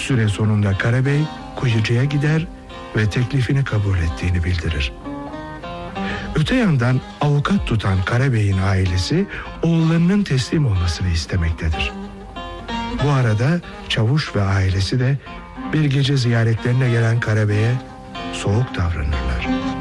süre sonunda Karabey kuyucuya gider ve teklifini kabul ettiğini bildirir. Öte yandan avukat tutan Karabey'in ailesi oğullarının teslim olmasını istemektedir. Bu arada çavuş ve ailesi de bir gece ziyaretlerine gelen Karabey'e soğuk davranırlar.